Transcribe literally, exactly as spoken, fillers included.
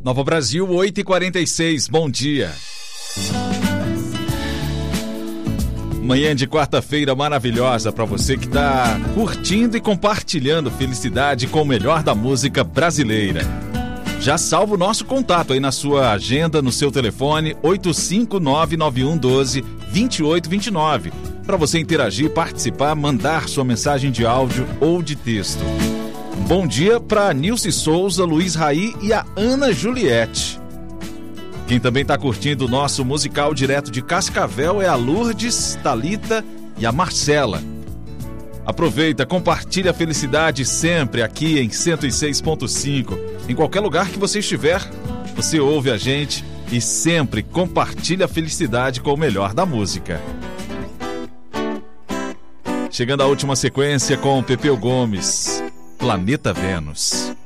Nova Brasil, oito e quarenta e seis, bom dia. Manhã de quarta-feira maravilhosa para você que está curtindo e compartilhando felicidade com o melhor da música brasileira. Já salva o nosso contato aí na sua agenda, no seu telefone, oito cinco nove nove um um dois, dois oito dois nove, para você interagir, participar, mandar sua mensagem de áudio ou de texto. Bom dia para Nilce Souza, Luiz Raí e a Ana Juliette. Quem também está curtindo o nosso musical direto de Cascavel é a Lourdes, Thalita e a Marcela. Aproveita, compartilha a felicidade sempre aqui em cento e seis ponto cinco. Em qualquer lugar que você estiver, você ouve a gente e sempre compartilha a felicidade com o melhor da música. Chegando à última sequência com Pepeu Gomes, Planeta Vênus.